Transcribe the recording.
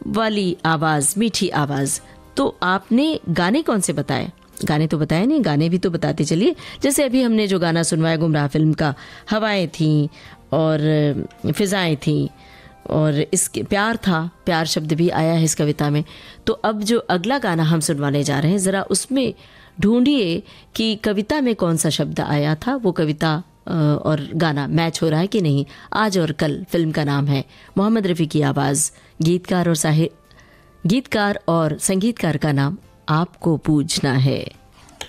वाली आवाज़, मीठी आवाज़। तो आपने गाने कौन से बताए? गाने तो बताए नहीं, गाने भी तो बताते चलिए। जैसे अभी हमने जो गाना सुनवाया गुमराह फिल्म का, हवाएं थीं और फिजाएं थीं, और इसके प्यार था, प्यार शब्द भी आया है इस कविता में। तो अब जो अगला गाना हम सुनवाने जा रहे हैं, ज़रा उसमें ढूंढिए कि कविता में कौन सा शब्द आया था। वो कविता और गाना मैच हो रहा है कि नहीं। आज और कल फिल्म का नाम है, मोहम्मद रफ़ी की आवाज़, गीतकार और संगीतकार का नाम आपको पूछना है।